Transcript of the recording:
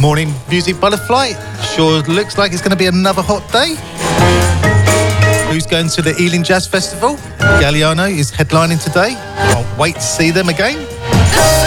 Morning music by The Flight. Sure looks like it's going to be another hot day. Who's going to the Ealing Jazz Festival? Galliano is headlining today. Can't wait to see them again.